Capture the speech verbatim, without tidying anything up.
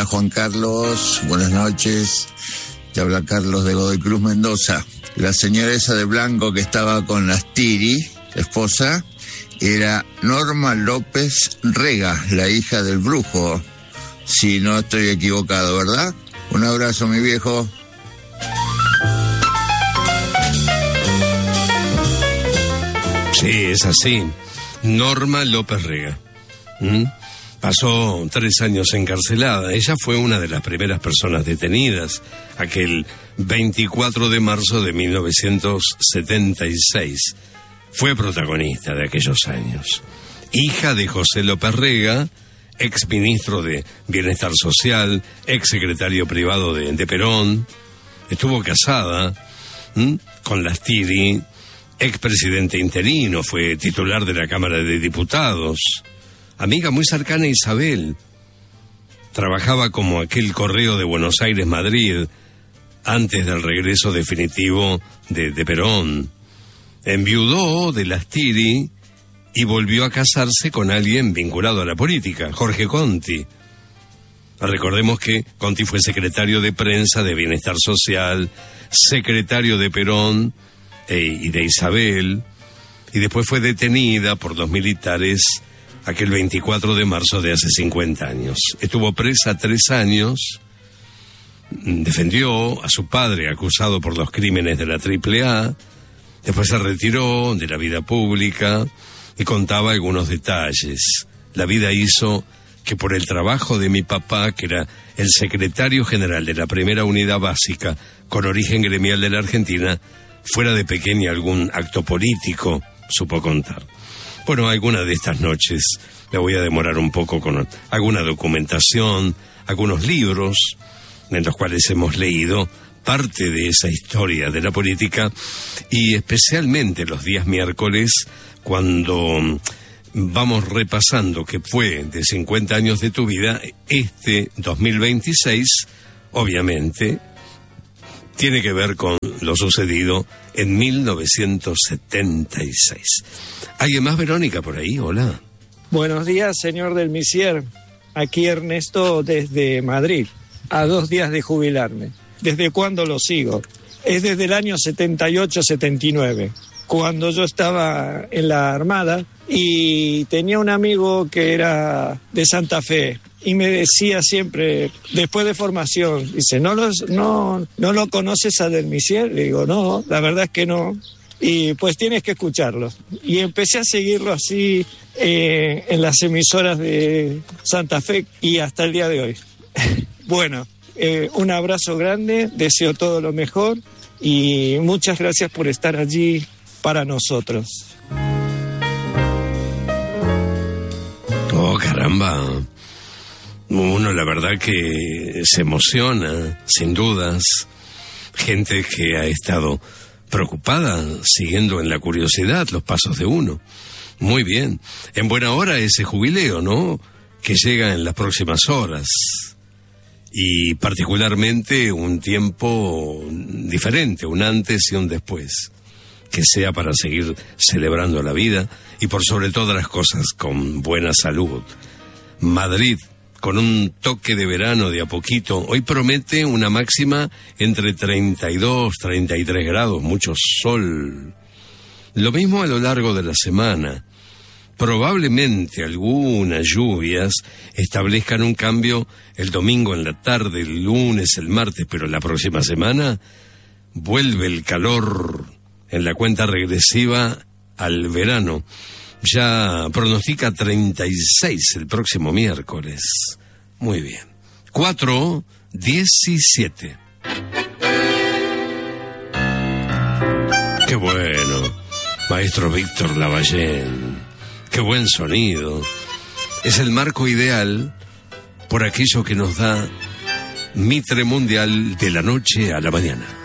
Hola Juan Carlos, buenas noches. Te habla Carlos de Godoy Cruz, Mendoza. La señora esa de blanco que estaba con las Tiri, esposa, era Norma López Rega, la hija del brujo. Si no estoy equivocado, ¿verdad? Un abrazo, mi viejo. Sí, es así. Norma López Rega. ¿Mm? Pasó tres años encarcelada. Ella fue una de las primeras personas detenidas aquel veinticuatro de marzo de mil novecientos setenta y seis. Fue protagonista de aquellos años. Hija de José López Rega, ex ministro de Bienestar Social, ex secretario privado de, de Perón. Estuvo casada ¿m? con las Tiri, ex presidente interino, fue titular de la Cámara de Diputados. Amiga muy cercana a Isabel. Trabajaba como aquel correo de Buenos Aires-Madrid antes del regreso definitivo de, de Perón. Enviudó de las Tiri y volvió a casarse con alguien vinculado a la política, Jorge Conti. Recordemos que Conti fue secretario de prensa de Bienestar Social, secretario de Perón eh, y de Isabel, y después fue detenida por los militares aquel veinticuatro de marzo de hace cincuenta años. Estuvo presa tres años, defendió a su padre acusado por los crímenes de la Triple A, después se retiró de la vida pública y contaba algunos detalles. La vida hizo que por el trabajo de mi papá, que era el secretario general de la primera unidad básica con origen gremial de la Argentina, fuera de pequeña algún acto político, supo contar. Bueno, alguna de estas noches me voy a demorar un poco con alguna documentación, algunos libros en los cuales hemos leído parte de esa historia de la política, y especialmente los días miércoles, cuando vamos repasando qué fue de cincuenta años de tu vida. Este dos mil veintiséis, obviamente, tiene que ver con lo sucedido en mil novecientos setenta y seis. ¿Alguien más, Verónica, por ahí? Hola. Buenos días, señor del Misier. Aquí Ernesto desde Madrid, a dos días de jubilarme. ¿Desde cuándo lo sigo? Es desde el año setenta y ocho setenta y nueve, cuando yo estaba en la Armada y tenía un amigo que era de Santa Fe y me decía siempre, después de formación, dice, ¿no, los, no, ¿no lo conoces a Del Misier? Le digo, no, la verdad es que no. Y pues tienes que escucharlo. Y empecé a seguirlo así eh, en las emisoras de Santa Fe y hasta el día de hoy. Bueno, eh, un abrazo grande, deseo todo lo mejor y muchas gracias por estar allí para nosotros. Oh, caramba. Uno, la verdad que se emociona, sin dudas. Gente que ha estado preocupada, siguiendo en la curiosidad los pasos de uno. Muy bien. En buena hora ese jubileo, ¿no? Que llega en las próximas horas. Y particularmente un tiempo diferente, un antes y un después. Que sea para seguir celebrando la vida y por sobre todas las cosas con buena salud. Madrid, con un toque de verano de a poquito, hoy promete una máxima entre treinta y dos, treinta y tres grados, mucho sol. Lo mismo a lo largo de la semana. Probablemente algunas lluvias establezcan un cambio el domingo en la tarde, el lunes, el martes, pero la próxima semana vuelve el calor en la cuenta regresiva al verano. Ya pronostica treinta y seis el próximo miércoles. Muy bien. cuatro diecisiete. Qué bueno, maestro Víctor Lavallén. Qué buen sonido. Es el marco ideal por aquello que nos da Mitre Mundial de la noche a la mañana.